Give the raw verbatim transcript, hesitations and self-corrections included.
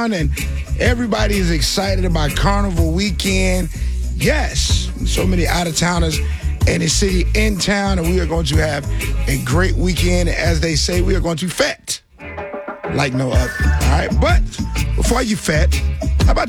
town, and everybody is excited about Carnival weekend. Yes, so many out-of-towners in the city, in town, and we are going to have a great weekend. As they say, we are going to fet like no other. All right, but before you fet,